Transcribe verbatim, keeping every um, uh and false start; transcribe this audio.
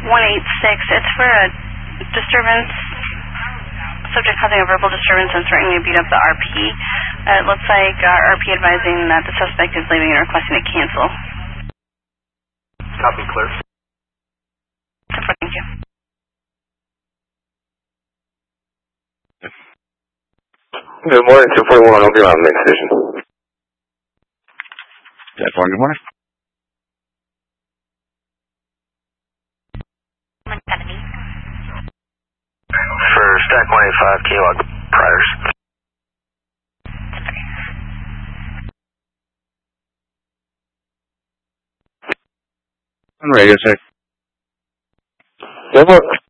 one eight six. It's for a disturbance. Subject causing a verbal disturbance and threatening to beat up the R P. Uh, it looks like uh, R P advising that the suspect is leaving and requesting to cancel. Copy, clear. Thank you. Good morning, two forty-one, I'll be on the station. ten four, good morning. one seventy. For stack one eighty-five, K log priors. On radio check. Good work.